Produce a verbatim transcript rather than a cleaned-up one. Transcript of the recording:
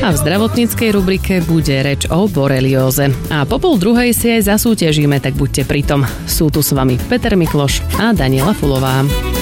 a v zdravotníckej rubrike bude reč o borelióze. A po pol druhej si aj zasúťažíme, tak buďte pritom. Sú tu s vami Peter Mikloš a Daniela Fulová.